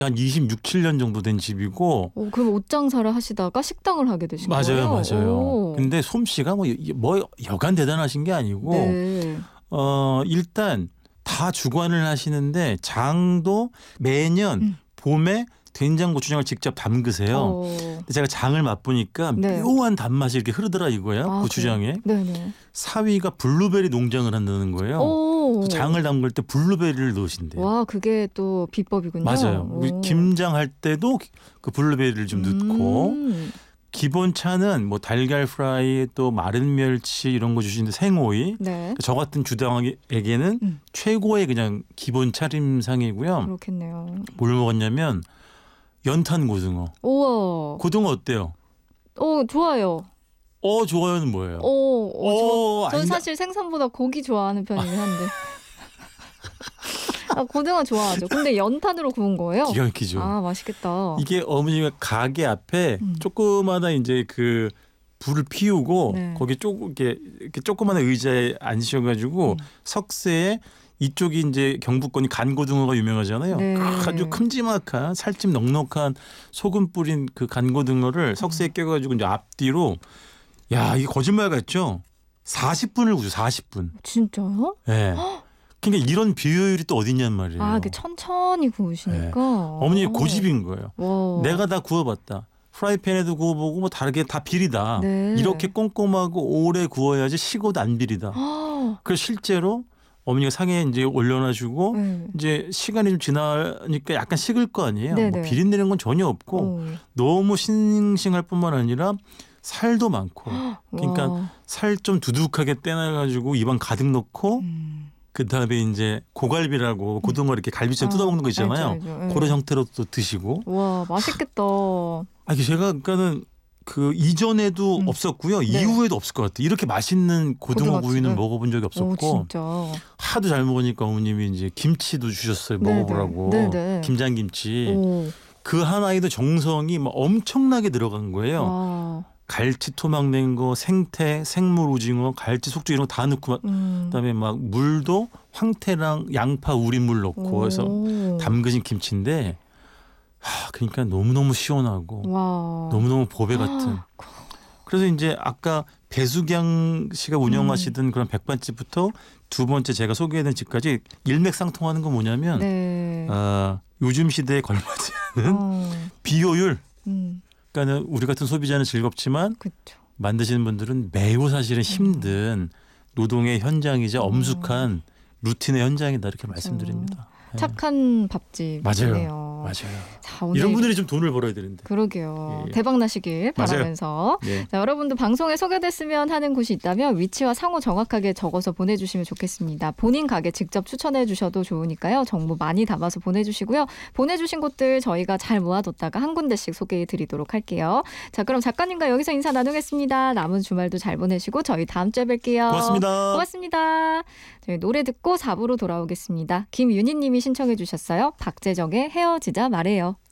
한 26, 7년 정도 된 집이고. 그럼 옷 장사를 하시다가 식당을 하게 되신 맞아요, 거예요? 맞아요. 근데 솜씨가 뭐 여간 대단하신 게 아니고 네. 일단 다 주관을 하시는데 장도 매년 봄에 된장 고추장을 직접 담그세요. 근데 제가 장을 맛보니까 네. 묘한 단맛이 이렇게 흐르더라 이거야. 고추장에. 네네. 사위가 블루베리 농장을 한다는 거예요. 장을 담글 때 블루베리를 넣으신대요. 와, 그게 또 비법이군요. 맞아요. 김장 할 때도 그 블루베리를 좀 넣고 기본 차는 뭐 달걀 프라이 또 마른 멸치 이런 거 주시는데 생오이. 네. 저 같은 주당에게는 최고의 그냥 기본 차림상이고요. 그렇겠네요. 뭘 먹었냐면 연탄 고등어. 우와. 고등어 어때요? 좋아요. 좋아요는 뭐예요? 저는 사실 생선보다 고기 좋아하는 편이긴 한데. 고등어 좋아하죠. 근데 연탄으로 구운 거예요? 기가 막히죠. 맛있겠다. 이게 어머니가 가게 앞에 조그마한 이제 그 불을 피우고 네. 거기 이렇게 조그마한 의자에 앉으셔가지고 석쇠에 이쪽이 이제 경북권이 간고등어가 유명하잖아요. 네. 아주 큼지막한 살집 넉넉한 소금 뿌린 그 간고등어를 석쇠에 껴가지고 이제 앞뒤로 야 이게 거짓말 같죠? 40분을 구워요. 40분. 진짜요? 네. 그러니까 이런 비효율이 또 어디 있냔 말이에요. 이게 천천히 구우시니까. 네. 어머니 고집인 거예요. 와. 내가 다 구워봤다. 프라이팬에도 구워보고 뭐 다르게 다 비리다. 네. 이렇게 꼼꼼하고 오래 구워야지 식어도 안 비리다. 그래서 실제로 어머니가 상에 이제 올려놔주고 이제 시간이 좀 지나니까 약간 식을 거 아니에요. 뭐 비린내는 건 전혀 없고 너무 싱싱할 뿐만 아니라 살도 많고 그러니까 살 좀 두둑하게 떼놔가지고 입안 가득 넣고 그다음에 이제 고갈비라고 고등어 이렇게 갈비처럼 뜯어먹는 거 있잖아요. 알죠. 그런 형태로 또 드시고. 와, 맛있겠다. 제가 그러니까는 그 이전에도 없었고요. 이후에도 없을 것 같아요. 이렇게 맛있는 고등어 구이는 먹어본 적이 없었고. 진짜. 하도 잘 먹으니까 어머님이 이제 김치도 주셨어요. 먹어보라고. 김장김치. 그 하나에도 정성이 막 엄청나게 들어간 거예요. 갈치 토막 낸 거, 생태, 생물 오징어, 갈치 속주 이런 거 다 넣고 그다음에 막 물도 황태랑 양파 우린물 넣고 해서 담그신 김치인데 그러니까 너무너무 시원하고 너무너무 보배 같은. 그래서 이제 아까 배수경 씨가 운영하시던 그런 백반집부터 두 번째 제가 소개해드린 집까지 일맥상통하는 건 뭐냐면 요즘 시대에 걸맞지 않은 비효율. 그러니까 우리 같은 소비자는 즐겁지만 만드시는 분들은 매우 사실은 힘든 노동의 현장이자 엄숙한 루틴의 현장이다 이렇게 말씀드립니다. 착한 밥집이네요. 맞아요. 이런 분들이 좀 돈을 벌어야 되는데. 그러게요. 대박 나시길 바라면서. 자, 여러분도 방송에 소개됐으면 하는 곳이 있다면 위치와 상호 정확하게 적어서 보내주시면 좋겠습니다. 본인 가게 직접 추천해 주셔도 좋으니까요. 정보 많이 담아서 보내주시고요. 보내주신 곳들 저희가 잘 모아뒀다가 한 군데씩 소개해 드리도록 할게요. 자, 그럼 작가님과 여기서 인사 나누겠습니다. 남은 주말도 잘 보내시고 저희 다음 주에 뵐게요. 고맙습니다. 저희 노래 듣고 4부로 돌아오겠습니다. 김윤희 님이 신청해 주셨어요. 박재정의 헤어지자 말해요.